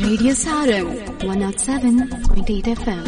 Radio Sarang 107.8 FM.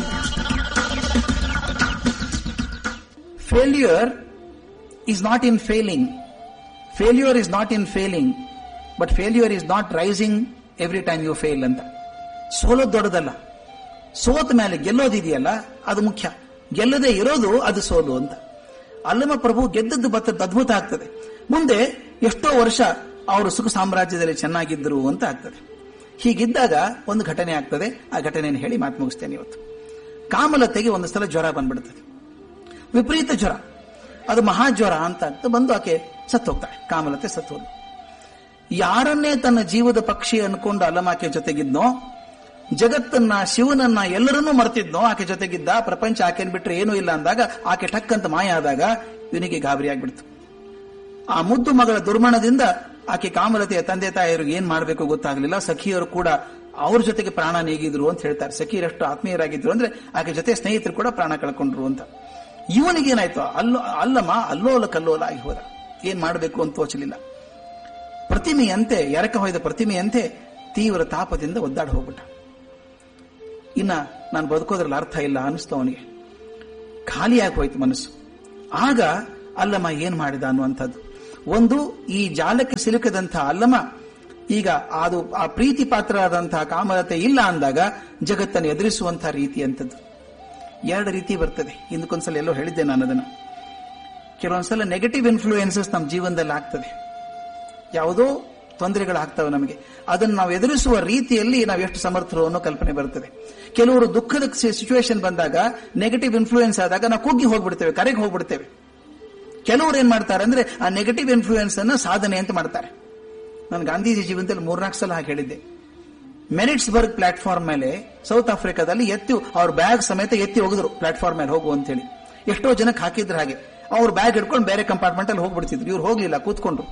Failure is not in failing. Failure is not in failing, but failure is not rising every time you fail ಅಂತ. ಸೋಲೋದು ದೊಡ್ಡದಲ್ಲ, ಸೋತ ಮೇಲೆ ಗೆಲ್ಲೋದಿದೆಯಲ್ಲ ಅದು ಮುಖ್ಯ. ಗೆಲ್ಲದೆ ಇರೋದು ಅದು ಸೋಲು ಅಂತ. ಅಲ್ಲಮ ಪ್ರಭು ಗೆದ್ದದ್ದು ಬತ್ತದ್ದು ಅದ್ಭುತ ಆಗ್ತದೆ. ಮುಂದೆ ಎಷ್ಟೋ ವರ್ಷ ಅವರು ಸುಖ ಸಾಮ್ರಾಜ್ಯದಲ್ಲಿ ಚೆನ್ನಾಗಿದ್ದರು ಅಂತ ಆಗ್ತದೆ. ಹೀಗಿದ್ದಾಗ ಒಂದು ಘಟನೆ ಆಗ್ತದೆ. ಆ ಘಟನೆಯನ್ನು ಹೇಳಿ ಮಾತು ಮುಗಿಸ್ತೇನೆ ಇವತ್ತು. ಕಾಮಲತೆಗೆ ಒಂದು ಸಲ ಜ್ವರ ಬಂದ್ಬಿಡ್ತದೆ, ವಿಪರೀತ ಜ್ವರ. ಅದು ಮಹಾಜ್ವರ ಅಂತ ಬಂದು ಆಕೆ ಸತ್ತು ಹೋಗ್ತಾಳೆ. ಕಾಮಲತೆ ಸತ್ತು ಹೋದ. ಯಾರನ್ನೇ ತನ್ನ ಜೀವದ ಪಕ್ಷಿ ಅನ್ಕೊಂಡು ಅಲ್ಲಮಾಕೆ ಜೊತೆಗಿದ್ನೋ, ಜಗತ್ತನ್ನ, ಶಿವನನ್ನ, ಎಲ್ಲರನ್ನೂ ಮರ್ತಿದ್ನೋ, ಆಕೆ ಜೊತೆಗಿದ್ದ. ಪ್ರಪಂಚ ಆಕೆನ್ ಬಿಟ್ರೆ ಏನೂ ಇಲ್ಲ ಅಂದಾಗ ಆಕೆ ಟಕ್ಕಂತ ಮಾಯ ಆದಾಗ ಇವನಿಗೆ ಗಾಬರಿ ಆಗ್ಬಿಡ್ತು. ಆ ಮುದ್ದು ಮಗಳ ದುರ್ಮರಣದಿಂದ ಆಕೆ ಕಾಮಲತೆಯ ತಂದೆ ತಾಯಿಯರಿಗೆ ಏನ್ ಮಾಡಬೇಕು ಗೊತ್ತಾಗ್ಲಿಲ್ಲ. ಸಖಿಯರು ಕೂಡ ಅವ್ರ ಜೊತೆಗೆ ಪ್ರಾಣ ನೀಗಿದ್ರು ಅಂತ ಹೇಳ್ತಾರೆ. ಸಖಿಯರಷ್ಟು ಆತ್ಮೀಯರಾಗಿದ್ರು ಅಂದ್ರೆ ಆಕೆ ಜೊತೆ ಸ್ನೇಹಿತರು ಕೂಡ ಪ್ರಾಣ ಕಳ್ಕೊಂಡ್ರು ಅಂತ. ಇವನಿಗೇನಾಯ್ತು, ಅಲ್ಲಮ ಅಲ್ಲೋಲ ಕಲ್ಲೋಲ ಆಗಿ ಹೋದ. ಏನ್ ಮಾಡಬೇಕು ಅಂತ ತೋಚಲಿಲ್ಲ. ಪ್ರತಿಮೆಯಂತೆ, ಎರಕ ಹೊಯ್ದ ಪ್ರತಿಮೆಯಂತೆ ತೀವ್ರ ತಾಪದಿಂದ ಒದ್ದಾಡಿ ಹೋಗ್ಬಿಟ್ಟ. ಇನ್ನ ನಾನು ಬದುಕೋದ್ರಲ್ಲಿ ಅರ್ಥ ಇಲ್ಲ ಅನಿಸ್ತು ಅವನಿಗೆ. ಖಾಲಿಯಾಗಿ ಹೋಯ್ತು ಮನಸ್ಸು. ಆಗ ಅಲ್ಲಮ ಏನ್ ಮಾಡಿದ ಅನ್ನುವಂಥದ್ದು. ಒಂದು, ಈ ಜಾಲಕ್ಕೆ ಸಿಲುಕದಂತಹ ಅಲ್ಲಮ ಈಗ ಅದು ಆ ಪ್ರೀತಿ ಪಾತ್ರರಾದಂತಹ ಕಾಮಲತೆ ಇಲ್ಲ ಅಂದಾಗ ಜಗತ್ತನ್ನು ಎದುರಿಸುವಂತಹ ರೀತಿ ಅಂತದ್ದು. ಎರಡು ರೀತಿ ಬರ್ತದೆ. ಹಿಂದಕ್ಕೊಂದ್ಸಲ ಎಲ್ಲೋ ಹೇಳಿದ್ದೆ ನಾನು ಅದನ್ನು. ಕೆಲವೊಂದ್ಸಲ ನೆಗೆಟಿವ್ ಇನ್ಫ್ಲೂಯೆನ್ಸಸ್ ನಮ್ಮ ಜೀವನದಲ್ಲಿ ಆಗ್ತದೆ. ಯಾವುದೋ ತೊಂದರೆಗಳಾಗ್ತವೆ ನಮಗೆ. ಅದನ್ನು ನಾವು ಎದುರಿಸುವ ರೀತಿಯಲ್ಲಿ ನಾವು ಎಷ್ಟು ಸಮರ್ಥರು ಅನ್ನೋ ಕಲ್ಪನೆ ಬರ್ತದೆ. ಕೆಲವರು ದುಃಖದ ಸಿಚುವೇಶನ್ ಬಂದಾಗ, ನೆಗೆಟಿವ್ ಇನ್ಫ್ಲೂಯೆನ್ಸ್ ಆದಾಗ ನಾವು ಕುಗ್ಗಿ ಹೋಗ್ಬಿಡ್ತೇವೆ, ಕರೆಗೆ ಹೋಗ್ಬಿಡ್ತೇವೆ. ಕೆಲವರು ಏನ್ ಮಾಡ್ತಾರೆ ಅಂದ್ರೆ ಆ ನೆಗೆಟಿವ್ ಇನ್ಫ್ಲೂಯೆನ್ಸ್ ಅನ್ನ ಸಾಧನೆ ಅಂತ ಮಾಡ್ತಾರೆ. ನಾನು ಗಾಂಧೀಜಿ ಜೀವನದಲ್ಲಿ 4-4 ಸಲ ಹಾಗೆ ಹೇಳಿದ್ದೆ. ಮೆರಿಟ್ಸ್ಬರ್ಗ್ ಪ್ಲಾಟ್ಫಾರ್ಮ್ ಮೇಲೆ ಸೌತ್ ಆಫ್ರಿಕಾದಲ್ಲಿ ಅವ್ರ ಬ್ಯಾಗ್ ಸಮೇತ ಎತ್ತಿ ಹೋಗಿದ್ರು ಪ್ಲಾಟ್ಫಾರ್ಮ್ ಮೇಲೆ ಹೋಗು ಅಂತ ಹೇಳಿ. ಎಷ್ಟೋ ಜನಕ್ಕೆ ಹಾಕಿದ್ರು ಹಾಗೆ. ಅವ್ರ ಬ್ಯಾಗ್ ಹಿಡ್ಕೊಂಡು ಬೇರೆ ಕಂಪಾರ್ಟ್ಮೆಂಟ್ ಅಲ್ಲಿ ಹೋಗ್ಬಿಡ್ತಿದ್ರು. ಇವ್ರು ಹೋಗ್ಲಿಲ್ಲ, ಕೂತ್ಕೊಂಡ್ರು.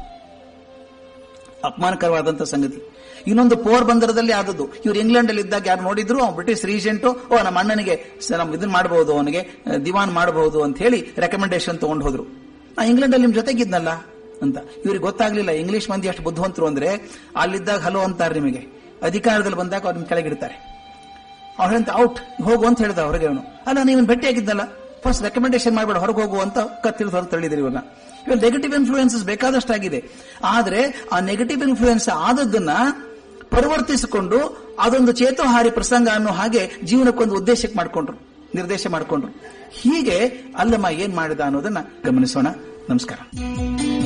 ಅಪಮಾನಕರವಾದಂತ ಸಂಗತಿ. ಇನ್ನೊಂದು ಪೋರ್ಬಂದರದಲ್ಲಿ ಆದದ್ದು. ಇವ್ರು ಇಂಗ್ಲೆಂಡ್ ಅಲ್ಲಿ ಇದ್ದಾಗ ಯಾರು ನೋಡಿದ್ರು, ಬ್ರಿಟಿಷ್ ರೀಜೆಂಟು, ನಮ್ಮ ಅಣ್ಣನಿಗೆ ಇದನ್ನ ಮಾಡಬಹುದು, ಅವನಿಗೆ ದಿವಾನ್ ಮಾಡಬಹುದು ಅಂತ ಹೇಳಿ ರೆಕಮೆಂಡೇಶನ್ ತಗೊಂಡು ಹೋದ್ರು. ಇಂಗ್ಲೆಂಡ್ ಅಲ್ಲಿ ನಿಮ್ ಜೊತೆಗಿದ್ನಲ್ಲ ಅಂತ. ಇವ್ರಿಗೆ ಗೊತ್ತಾಗ್ಲಿಲ್ಲ ಇಂಗ್ಲಿಷ್ ಮಂದಿ ಎಷ್ಟು ಬುದ್ಧಿವಂತರು ಅಂದ್ರೆ, ಅಲ್ಲಿದ್ದಾಗ ಹಲೋ ಅಂತಾರೆ ನಿಮಗೆ, ಅಧಿಕಾರದಲ್ಲಿ ಬಂದಾಗ ಅವ್ರ ನಿಮ್ ಕೆಳಗಿಡ್ತಾರೆ. ಅವ್ರಂತ ಔಟ್ ಹೋಗು ಅಂತ ಹೇಳಿದ ಹೊರಗೆ. ಅವನು ಅಲ್ಲ, ನೀವು ಭೇಟಿಯಾಗಿದ್ದಲ್ಲ, ಫಸ್ಟ್ ರೆಕಮೆಂಡೇಶನ್ ಮಾಡಬೇಡ, ಹೊರಗೆ ಹೋಗು ಅಂತ ಕತ್ತಿಳಿದು ಹೊರಗೆ ತಳ್ಳಿದ್ರಿ ಇವ್ರನ್ನ. ಇವಾಗ ನೆಗೆಟಿವ್ ಇನ್ಫ್ಲೂಯೆನ್ಸಸ್ ಬೇಕಾದಷ್ಟಾಗಿದೆ. ಆದ್ರೆ ಆ ನೆಗೆಟಿವ್ ಇನ್ಫ್ಲೂಯೆನ್ಸ್ ಆದದ್ದನ್ನ ಪರಿವರ್ತಿಸಿಕೊಂಡು ಅದೊಂದು ಚೇತೋಹಾರಿ ಪ್ರಸಂಗ ಅನ್ನೋ ಹಾಗೆ ಜೀವನಕ್ಕೊಂದು ಉದ್ದೇಶಕ್ಕೆ ನಿರ್ದೇಶ ಮಾಡಿಕೊಂಡ್ರು. ಹೀಗೆ ಅಲ್ಲಮ್ಮ ಏನ್ ಮಾಡಿದ ಅನ್ನೋದನ್ನ ಗಮನಿಸೋಣ. ನಮಸ್ಕಾರ.